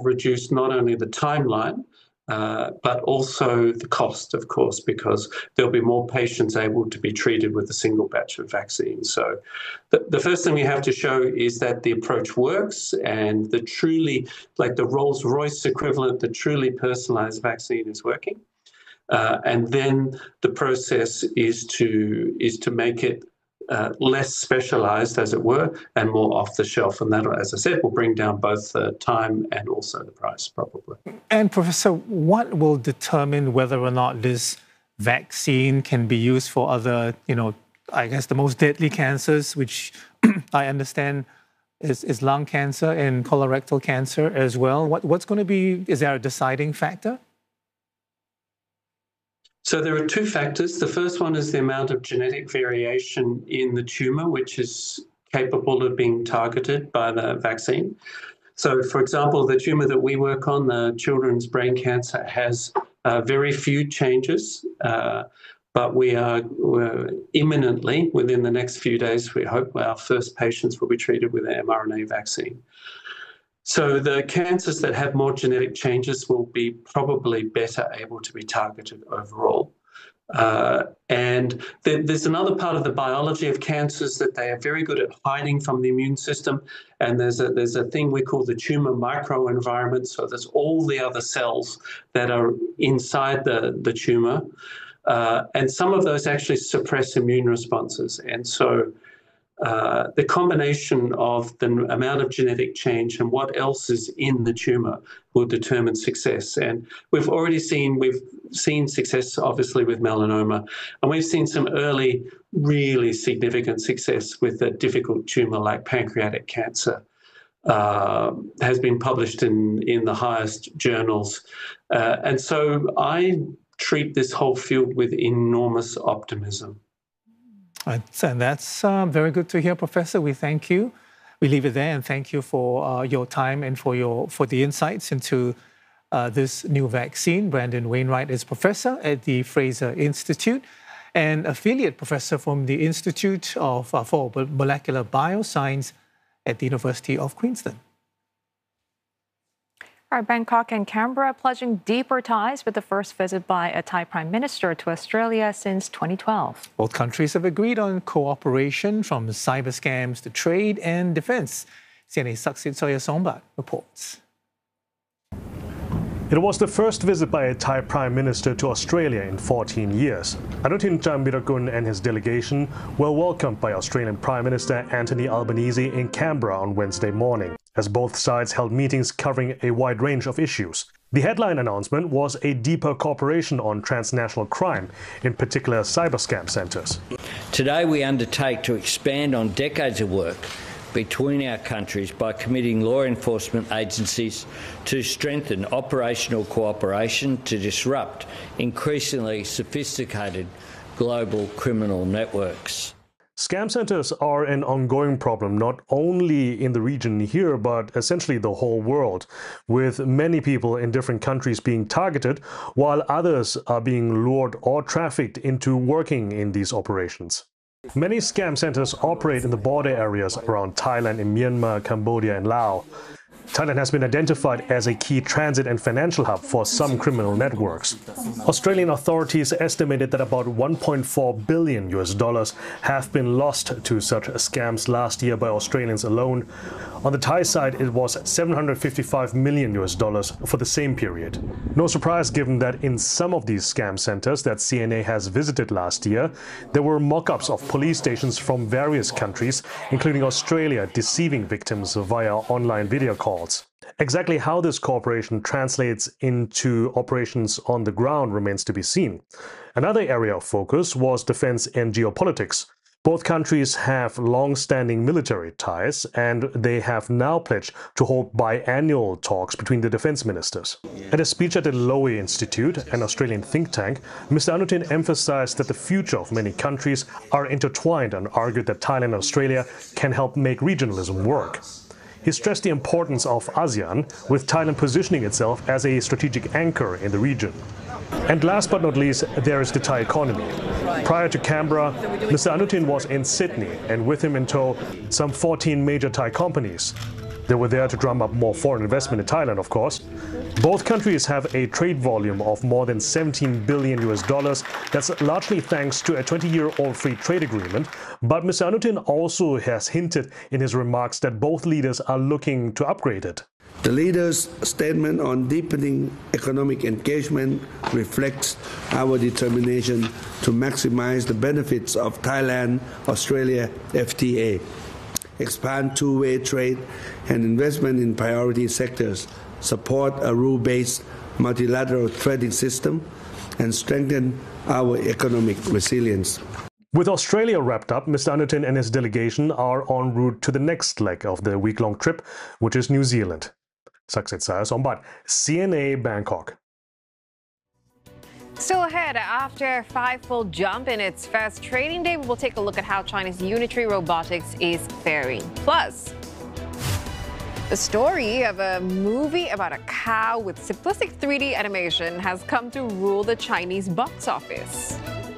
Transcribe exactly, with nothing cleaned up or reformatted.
reduce not only the timeline, uh, but also the cost, of course, because there'll be more patients able to be treated with a single batch of vaccine. So the, the first thing we have to show is that the approach works, and the truly, like the Rolls-Royce equivalent, the truly personalized vaccine is working. Uh, and then the process is to, is to make it Uh, less specialized, as it were, and more off the shelf. And that, as I said, will bring down both the time and also the price, probably. And Professor, what will determine whether or not this vaccine can be used for other, you know, I guess the most deadly cancers, which I understand is, is lung cancer and colorectal cancer as well? What, what's going to be, is there a deciding factor? So there are two factors. The first one is the amount of genetic variation in the tumor, which is capable of being targeted by the vaccine. So, for example, the tumor that we work on, the children's brain cancer, has uh, very few changes, uh, but we are we're imminently, within the next few days, we hope our first patients will be treated with an mRNA vaccine. So the cancers that have more genetic changes will be probably better able to be targeted overall. Uh, and th there's another part of the biology of cancers that they are very good at hiding from the immune system. And there's a, there's a thing we call the tumor microenvironment. So there's all the other cells that are inside the, the tumor. Uh, and some of those actually suppress immune responses. And so Uh, the combination of the amount of genetic change and what else is in the tumor will determine success. And we've already seen, we've seen success, obviously, with melanoma, and we've seen some early, really significant success with a difficult tumor like pancreatic cancer. Uh, has been published in, in the highest journals. Uh, and so I treat this whole field with enormous optimism. And that's uh, very good to hear, Professor. We thank you. We leave it there, and thank you for uh, your time and for your for the insights into uh, this new vaccine. Brandon Wainwright is professor at the Fraser Institute and affiliate professor from the Institute of uh, for Molecular Bioscience at the University of Queensland. All right, Bangkok and Canberra pledging deeper ties with the first visit by a Thai Prime Minister to Australia since twenty twelve. Both countries have agreed on cooperation from cyber scams to trade and defence. C N A's Saksit Soyasongbat reports. It was the first visit by a Thai Prime Minister to Australia in fourteen years. Anutin Charnvirakul and his delegation were welcomed by Australian Prime Minister Anthony Albanese in Canberra on Wednesday morning, as both sides held meetings covering a wide range of issues. The headline announcement was a deeper cooperation on transnational crime, in particular cyber scam centres. Today we undertake to expand on decades of work between our countries by committing law enforcement agencies to strengthen operational cooperation to disrupt increasingly sophisticated global criminal networks. Scam centers are an ongoing problem, not only in the region here, but essentially the whole world, with many people in different countries being targeted, while others are being lured or trafficked into working in these operations. Many scam centers operate in the border areas around Thailand, in Myanmar, Cambodia, and Laos. Thailand has been identified as a key transit and financial hub for some criminal networks. Australian authorities estimated that about one point four billion U S dollars have been lost to such scams last year by Australians alone. On the Thai side, it was seven hundred fifty-five million U S dollars for the same period. No surprise, given that in some of these scam centers that C N A has visited last year, there were mock-ups of police stations from various countries, including Australia, deceiving victims via online video calls. Exactly how this cooperation translates into operations on the ground remains to be seen. Another area of focus was defense and geopolitics. Both countries have long-standing military ties, and they have now pledged to hold biannual talks between the defense ministers. At a speech at the Lowy Institute, an Australian think tank, Mister Anutin emphasized that the future of many countries are intertwined and argued that Thailand and Australia can help make regionalism work. He stressed the importance of ASEAN, with Thailand positioning itself as a strategic anchor in the region. And last but not least, there is the Thai economy. Prior to Canberra, Mister Anutin was in Sydney, and with him in tow, some fourteen major Thai companies. They were there to drum up more foreign investment in Thailand, of course. Both countries have a trade volume of more than seventeen billion U S dollars. That's largely thanks to a twenty-year-old free trade agreement. But Mister Anutin also has hinted in his remarks that both leaders are looking to upgrade it. The leaders' statement on deepening economic engagement reflects our determination to maximize the benefits of Thailand-Australia F T A, expand two-way trade and investment in priority sectors, support a rule-based multilateral trading system, and strengthen our economic resilience. With Australia wrapped up, Mister Anutin and his delegation are en route to the next leg of the week-long trip, which is New Zealand. Saksit Sayasombat, C N A Bangkok. Still ahead, after a five-fold jump in its first trading day, we will take a look at how China's Unitree Robotics is faring. Plus, the story of a movie about a cow with simplistic three D animation has come to rule the Chinese box office.